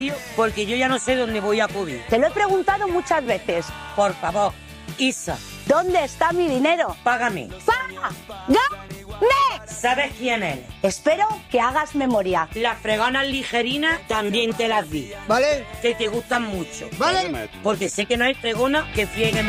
porque yo ya no sé dónde voy a acudir. Te lo he preguntado muchas veces. Por favor, Isa, ¿Dónde está mi dinero? págame. ¡Págame! ¿Sabes quién eres? Espero que hagas memoria. Las freganas ligerinas también te las di. ¿Vale? Que te gustan mucho. ¿Vale? Porque sé que no hay fregona que friegue